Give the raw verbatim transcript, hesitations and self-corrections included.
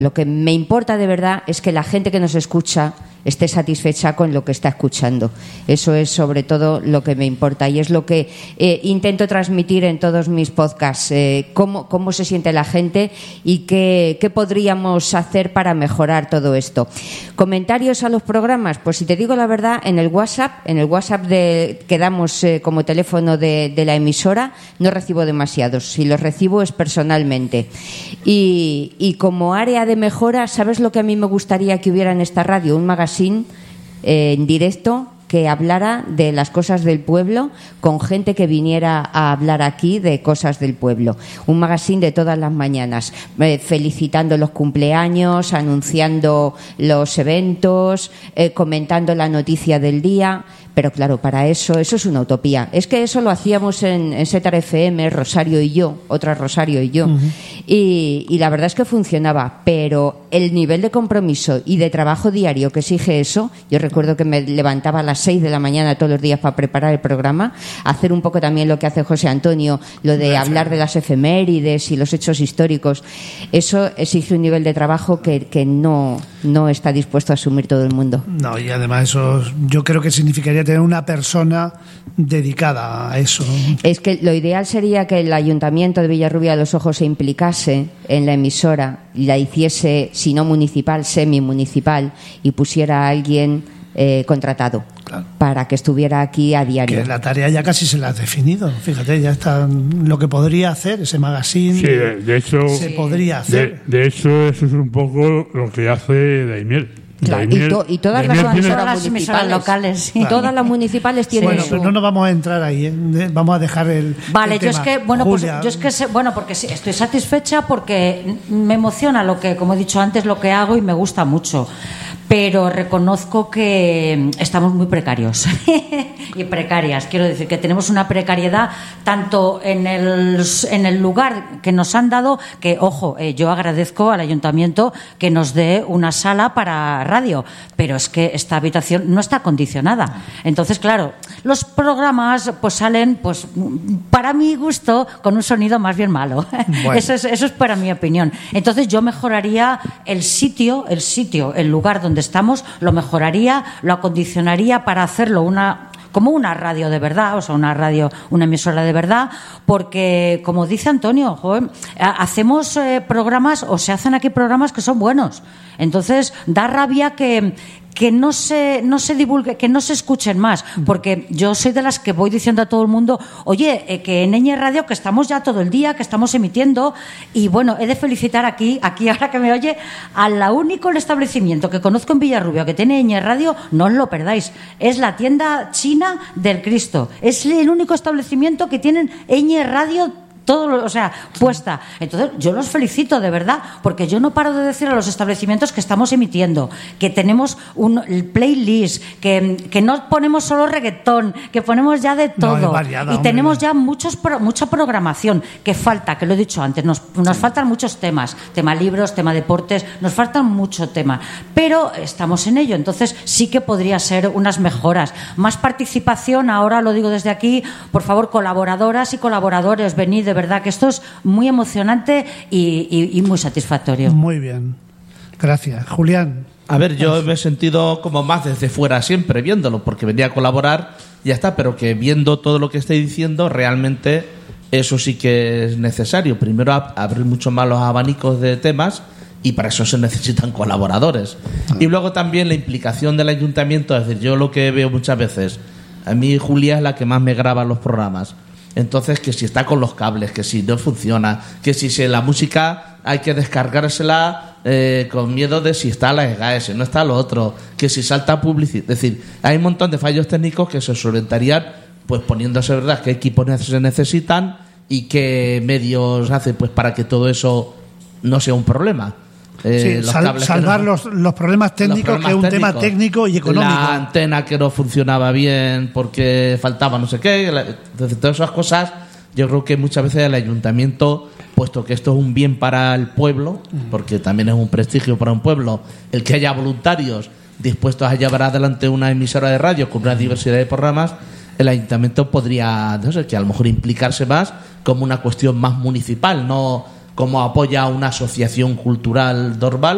Lo que me importa de verdad es que la gente que nos escucha esté satisfecha con lo que está escuchando. Eso es sobre todo lo que me importa y es lo que eh, intento transmitir en todos mis podcasts, eh, cómo, cómo se siente la gente y qué, qué podríamos hacer para mejorar todo esto. ¿Comentarios a los programas? Pues si te digo la verdad, en el WhatsApp, en el WhatsApp de, que damos eh, como teléfono de, de la emisora, no recibo demasiados. Si los recibo es personalmente. Y, y como área de mejora, ¿sabes lo que a mí me gustaría que hubiera en esta radio? Un magazine Eh, en directo que hablara de las cosas del pueblo con gente que viniera a hablar aquí de cosas del pueblo. Un magazine de todas las mañanas, eh, felicitando los cumpleaños, anunciando los eventos, eh, comentando la noticia del día. Pero claro, para eso, eso es una utopía. Es que eso lo hacíamos en, en Setar F M, Rosario y yo, otra Rosario y yo. Uh-huh. Y, y la verdad es que funcionaba, pero el nivel de compromiso y de trabajo diario que exige eso, yo recuerdo que me levantaba a las seis de la mañana todos los días para preparar el programa, hacer un poco también lo que hace José Antonio, lo de Gracias. hablar de las efemérides y los hechos históricos. Eso exige un nivel de trabajo que, que no, no está dispuesto a asumir todo el mundo. No, y además eso yo creo que significaría tener una persona dedicada a eso. Es que lo ideal sería que el Ayuntamiento de Villarrubia de los Ojos se implicase en la emisora y la hiciese, si no municipal, semi-municipal, y pusiera a alguien eh, contratado claro. para que estuviera aquí a diario. Que la tarea ya casi se la has definido. Fíjate, ya está lo que podría hacer ese magazine. Sí, de, de hecho, se sí. podría hacer. De, de hecho, eso es un poco lo que hace Daimiel. Claro, y, to, y todas las emisoras municipales locales, sí. claro. Todas las municipales tienen bueno, su... pero no nos vamos a entrar ahí, ¿eh? Vamos a dejar el Vale, el yo tema. es que bueno, Julia. pues yo es que sé, bueno, porque sí, estoy satisfecha porque me emociona lo que, como he dicho antes, lo que hago y me gusta mucho. Pero reconozco que estamos muy precarios y precarias. Quiero decir que tenemos una precariedad tanto en el, en el lugar que nos han dado, que, ojo, eh, yo agradezco al ayuntamiento que nos dé una sala para radio, pero es que esta habitación no está acondicionada. Entonces, claro, los programas pues salen, pues para mi gusto, con un sonido más bien malo. Bueno. Eso es, eso es para mi opinión. Entonces yo mejoraría el sitio, el sitio, el lugar donde estamos, lo mejoraría, lo acondicionaría para hacerlo una como una radio de verdad, o sea, una radio, una emisora de verdad, porque, como dice Antonio, joder, hacemos eh, programas, o se hacen aquí programas que son buenos. Entonces, da rabia que que no se no se divulgue, que no se escuchen más, porque yo soy de las que voy diciendo a todo el mundo, oye, eh, que en Ñ Radio, que estamos ya todo el día, que estamos emitiendo, y bueno, he de felicitar aquí, aquí ahora que me oye, al único establecimiento que conozco en Villarrubia que tiene Ñ Radio, no os lo perdáis, es la tienda china del Cristo, es el único establecimiento que tienen Ñ Radio todo, lo, o sea, puesta. Entonces, yo los felicito de verdad, porque yo no paro de decir a los establecimientos que estamos emitiendo, que tenemos un playlist, que, que no ponemos solo reggaetón, que ponemos ya de todo. No, variada, y hombre. Tenemos ya muchos mucha programación, que falta, que lo he dicho antes, nos, nos sí. faltan muchos temas, tema libros, tema deportes, nos faltan mucho tema, pero estamos en ello. Entonces, sí que podría ser unas mejoras. Más participación, ahora lo digo desde aquí, por favor, colaboradoras y colaboradores, venid, de verdad que esto es muy emocionante y, y, y muy satisfactorio. Muy bien, gracias. Julián. A ver, yo me he sentido como más desde fuera siempre viéndolo, porque venía a colaborar y ya está, pero que viendo todo lo que estoy diciendo, realmente eso sí que es necesario. Primero abrir mucho más los abanicos de temas, y para eso se necesitan colaboradores. Ah. Y luego también la implicación del ayuntamiento, es decir, yo lo que veo muchas veces, a mí Julia es la que más me graba los programas. Entonces, que si está con los cables, que si no funciona, que si se, la música hay que descargársela eh, con miedo de si está la E G A E, si no está lo otro, que si salta publicidad. Es decir, hay un montón de fallos técnicos que se solventarían pues poniéndose, ¿verdad?, qué equipos se necesitan y qué medios hace pues para que todo eso no sea un problema. Eh, sí, sal, salvar no, los, los problemas técnicos, los problemas que es un técnicos, tema técnico y económico. La antena que no funcionaba bien porque faltaba no sé qué. La, entonces, todas esas cosas, yo creo que muchas veces el ayuntamiento, puesto que esto es un bien para el pueblo, porque también es un prestigio para un pueblo, el que haya voluntarios dispuestos a llevar adelante una emisora de radio con una diversidad de programas, el ayuntamiento podría, no sé, que a lo mejor implicarse más como una cuestión más municipal, no como apoya a una asociación cultural normal,